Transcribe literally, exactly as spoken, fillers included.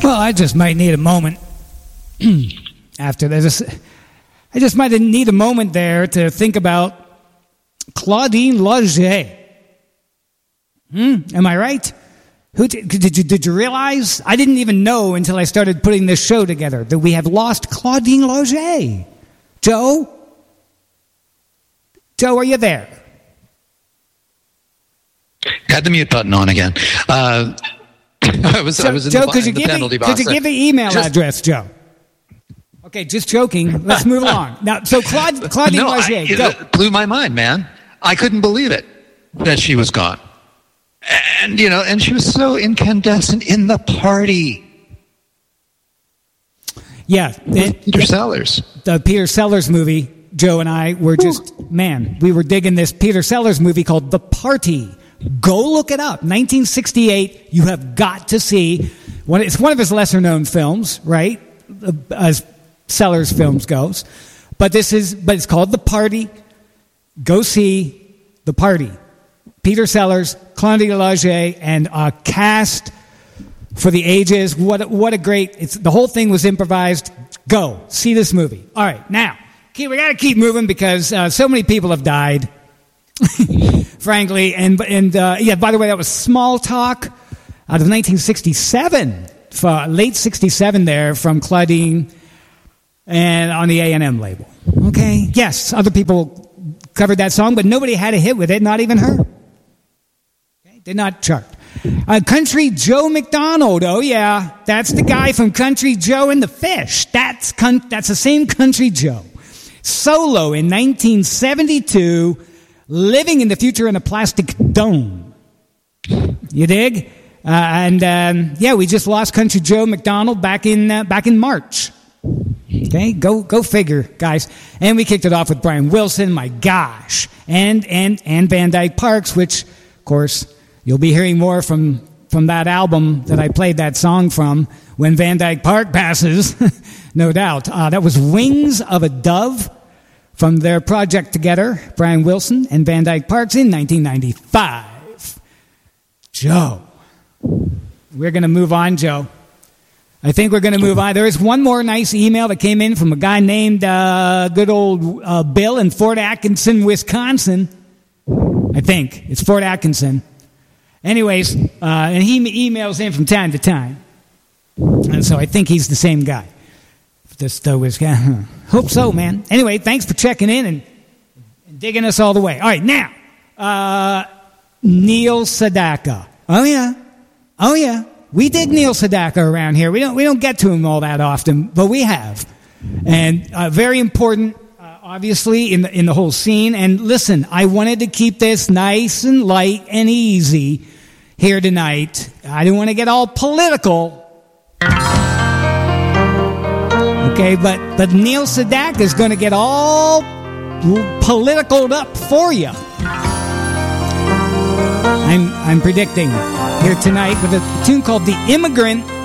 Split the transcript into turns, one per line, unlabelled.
Well, I just might need a moment after this. I just might need a moment there to think about Claudine Lauget. Hmm? Am I right? Who did, did you did you realize? I didn't even know until I started putting this show together that we have lost Claudine Lauget. Joe? Joe, are you there?
Got the mute button on again. Uh, I was,
so,
I was in
Joe,
the,
could you
the
give
penalty
me,
box.
Could you give the email
just,
address, Joe? Okay, just joking. Let's move along. Now, so Claude, Claudine
no,
Lauget,
I,
go.
It blew my mind, man. I couldn't believe it that she was gone. And, you know, and she was so incandescent in the party.
Yeah. It,
Peter Sellers.
The Peter Sellers movie, Joe and I were just, Ooh. man, we were digging this Peter Sellers movie called The Party. Go look it up. nineteen sixty-eight, you have got to see. One, it's one of his lesser-known films, right, as Sellers films goes. But this is, but it's called The Party. Go see The Party. Peter Sellers, Claudine Lauget, and a cast for the ages. What, what a great, it's, the whole thing was improvised. Go, see this movie. All right, now, we got to keep moving because uh, so many people have died, frankly. And, and uh, yeah, by the way, that was Small Talk out of nineteen sixty-seven, uh, late sixty-seven there from Claudine and on the A and M label. Okay, yes, other people covered that song, but nobody had a hit with it, not even her. Okay, did not chart. Uh, Country Joe McDonald, oh yeah, that's the guy from Country Joe and the Fish. That's con- that's the same Country Joe. Solo in nineteen seventy-two, living in the future in a plastic dome. You dig? Uh, and um, yeah, we just lost Country Joe McDonald back in uh, back in March. Okay, go go figure, guys. And we kicked it off with Brian Wilson, my gosh, and and and Van Dyke Parks, which, of course, you'll be hearing more from from that album that I played that song from when Van Dyke Park passes, no doubt. Uh, that was Wings of a Dove from their project together, Brian Wilson and Van Dyke Parks in nineteen ninety-five. Joe, we're going to move on, Joe. I think we're going to move on. There is one more nice email that came in from a guy named uh, good old uh, Bill in Fort Atkinson, Wisconsin. I think. It's Fort Atkinson. Anyways, uh, and he emails in from time to time. And so I think he's the same guy. This, uh, Wisconsin. Hope so, man. Anyway, thanks for checking in and, and digging us all the way. All right, now, uh, Neil Sedaka. Oh, yeah. Oh, yeah. We dig Neil Sedaka around here. We don't we don't get to him all that often, but we have. And uh, very important, uh, obviously, in the, in the whole scene. And listen, I wanted to keep this nice and light and easy here tonight. I didn't want to get all political. Okay, but, but Neil Sedaka is going to get all politicaled up for you. I'm I'm predicting here tonight with a tune called The Immigrant